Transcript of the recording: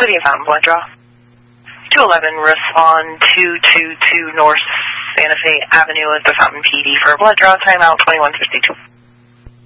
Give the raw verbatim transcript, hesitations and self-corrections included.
Lydia Fountain, blood draw. two eleven, respond two two two North Santa Fe Avenue at the Fountain P D for a blood draw, timeout twenty-one fifty-two.